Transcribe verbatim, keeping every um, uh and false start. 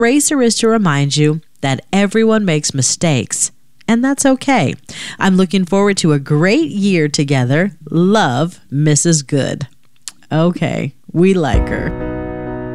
Racer is to remind you that everyone makes mistakes, and that's okay. I'm looking forward to a great year together. Love, Missus Good. Okay, we like her.